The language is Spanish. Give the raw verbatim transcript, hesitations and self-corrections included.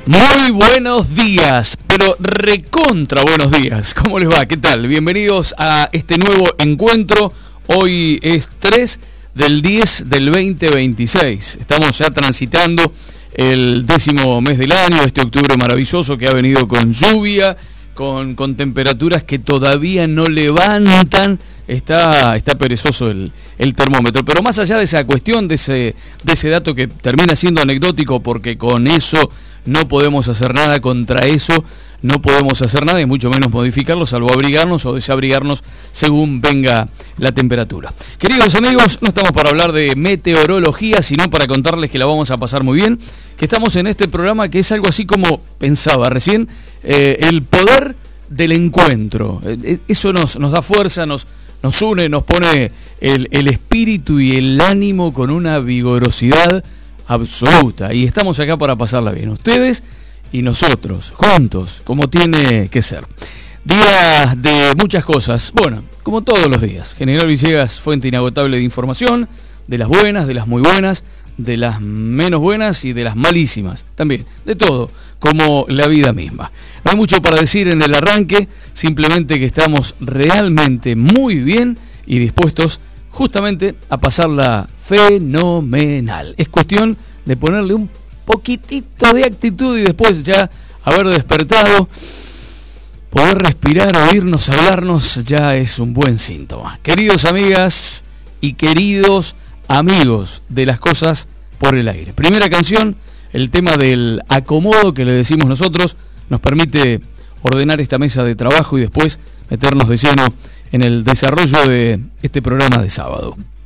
Muy buenos días, pero recontra buenos días. ¿Cómo les va? ¿Qué tal? Bienvenidos a este nuevo encuentro. Hoy es tres del diez del veinte veintiséis. Estamos ya transitando el décimo mes del año, este octubre maravilloso que ha venido con lluvia, con, con temperaturas que todavía no levantan. Está, está perezoso el, el termómetro. Pero más allá de esa cuestión, de ese, de ese dato que termina siendo anecdótico, porque con eso no podemos hacer nada, contra eso no podemos hacer nada, y mucho menos modificarlo, salvo abrigarnos o desabrigarnos según venga la temperatura. Queridos amigos, no estamos para hablar de meteorología, sino para contarles que la vamos a pasar muy bien, que estamos en este programa que es algo así como, pensaba recién, eh, el poder del encuentro. Eh, eso nos, nos da fuerza, nos... Nos une, nos pone el, el espíritu y el ánimo con una vigorosidad absoluta. Y estamos acá para pasarla bien. Ustedes y nosotros, juntos, como tiene que ser. Día de muchas cosas. Bueno, como todos los días. General Villegas, fuente inagotable de información. De las buenas, de las muy buenas, de las menos buenas y de las malísimas. También, de todo, como la vida misma. No hay mucho para decir en el arranque, simplemente que estamos realmente muy bien y dispuestos justamente a pasarla fenomenal. Es cuestión de ponerle un poquitito de actitud y después ya haber despertado, poder respirar, oírnos, hablarnos, ya es un buen síntoma. Queridos amigas y queridos amigos de las cosas por el aire. Primera canción, el tema del acomodo que le decimos nosotros, nos permite ordenar esta mesa de trabajo y después meternos de lleno en el desarrollo de este programa de sábado.